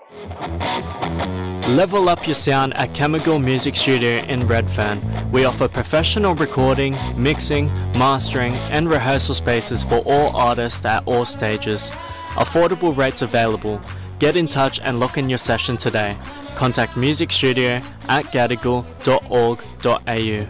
Level up your sound at Chemical Music Studio in Redfern. We offer professional recording, mixing, mastering and rehearsal spaces for all artists at all stages. Affordable rates available. Get in touch and lock in your session today. Contact musicstudio@gadigal.org.au.